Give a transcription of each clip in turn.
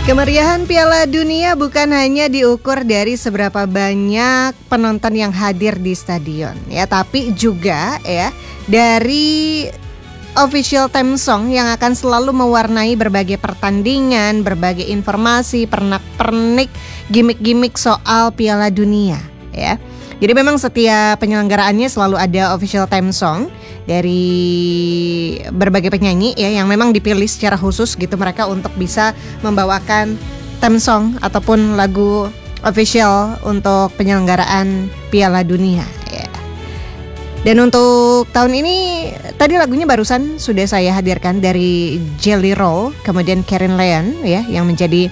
Kemeriahan Piala Dunia bukan hanya diukur dari seberapa banyak penonton yang hadir di stadion ya, tapi juga ya dari official theme song yang akan selalu mewarnai berbagai pertandingan, berbagai informasi, pernak-pernik, gimmick-gimmick soal Piala Dunia ya. Jadi memang setiap penyelenggaraannya selalu ada official theme song dari berbagai penyanyi ya yang memang dipilih secara khusus gitu mereka untuk bisa membawakan theme song ataupun lagu official untuk penyelenggaraan Piala Dunia ya. Dan untuk tahun ini tadi lagunya barusan sudah saya hadirkan dari Jelly Roll, kemudian Karen Leon ya yang menjadi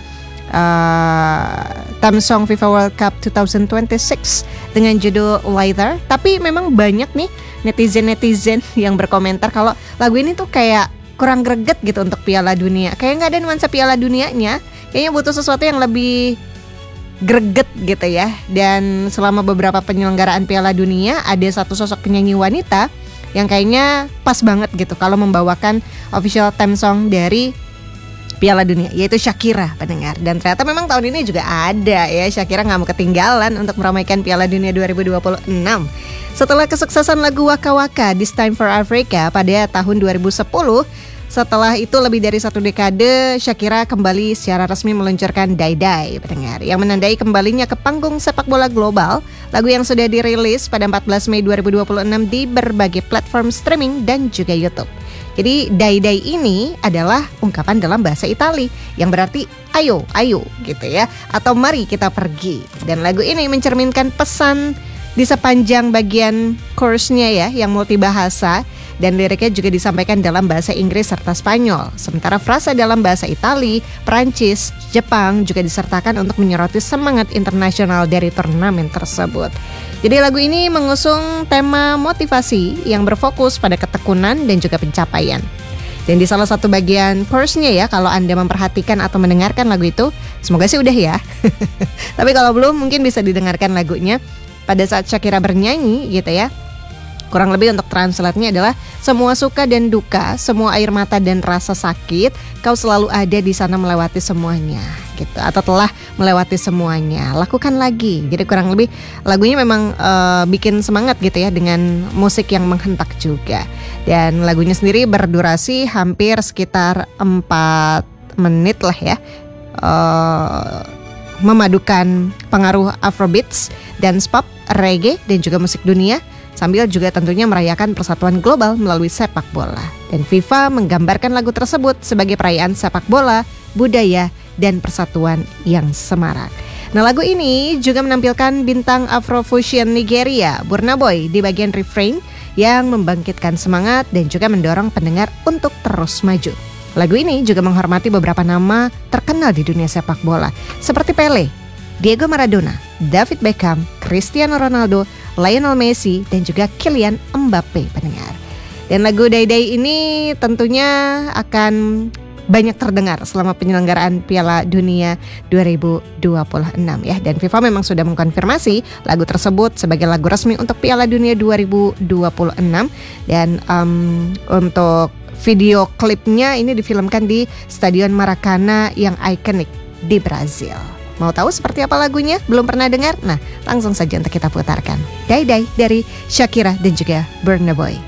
theme song FIFA World Cup 2026 dengan judul Lighter. Tapi memang banyak nih netizen yang berkomentar kalau lagu ini tuh kayak kurang greget gitu untuk Piala Dunia. Kayak nggak ada nuansa Piala Dunianya. Kayaknya butuh sesuatu yang lebih greget gitu ya. Dan selama beberapa penyelenggaraan Piala Dunia ada satu sosok penyanyi wanita yang kayaknya pas banget gitu kalau membawakan official theme song dari Piala Dunia, yaitu Shakira pendengar. Dan ternyata memang tahun ini juga ada ya, Shakira gak mau ketinggalan untuk meramaikan Piala Dunia 2026. Setelah kesuksesan lagu Waka Waka This Time for Africa pada tahun 2010, setelah itu lebih dari satu dekade, Shakira kembali secara resmi meluncurkan Die Die pendengar, yang menandai kembalinya ke panggung sepak bola global. Lagu yang sudah dirilis pada 14 Mei 2026 di berbagai platform streaming dan juga YouTube. Jadi Die Die ini adalah ungkapan dalam bahasa Itali yang berarti ayo, ayo gitu ya, atau mari kita pergi. Dan lagu ini mencerminkan pesan di sepanjang bagian chorus-nya ya yang multibahasa, dan liriknya juga disampaikan dalam bahasa Inggris serta Spanyol. Sementara frasa dalam bahasa Itali, Perancis, Jepang juga disertakan untuk menyoroti semangat internasional dari turnamen tersebut. Jadi lagu ini mengusung tema motivasi yang berfokus pada ketekunan dan juga pencapaian. Dan di salah satu bagian chorus-nya ya, kalau Anda memperhatikan atau mendengarkan lagu itu, semoga sih udah ya. Tapi kalau belum mungkin bisa didengarkan lagunya pada saat Shakira bernyanyi gitu ya. Kurang lebih untuk translate-nya adalah semua suka dan duka, semua air mata dan rasa sakit, kau selalu ada di sana melewati semuanya gitu, atau telah melewati semuanya, lakukan lagi. Jadi kurang lebih lagunya memang bikin semangat gitu ya, dengan musik yang menghentak juga. Dan lagunya sendiri berdurasi hampir sekitar 4 menit lah ya, memadukan pengaruh Afrobeats, dance pop, reggae dan juga musik dunia, sambil juga tentunya merayakan persatuan global melalui sepak bola. Dan FIFA menggambarkan lagu tersebut sebagai perayaan sepak bola, budaya, dan persatuan yang semarak. Nah, lagu ini juga menampilkan bintang Afrofusion Nigeria, Burna Boy, di bagian refrain yang membangkitkan semangat dan juga mendorong pendengar untuk terus maju. Lagu ini juga menghormati beberapa nama terkenal di dunia sepak bola seperti Pele, Diego Maradona, David Beckham, Cristiano Ronaldo, Lionel Messi, dan juga Kylian Mbappe pendengar. Dan lagu Die Die ini tentunya akan banyak terdengar selama penyelenggaraan Piala Dunia 2026 ya. Dan FIFA memang sudah mengkonfirmasi lagu tersebut sebagai lagu resmi untuk Piala Dunia 2026. Dan untuk video klipnya ini difilmkan di Stadion Maracana yang ikonik di Brazil. Mau tahu seperti apa lagunya? Belum pernah dengar? Nah, langsung saja untuk kita putarkan Die Die dari Shakira dan juga Burna Boy.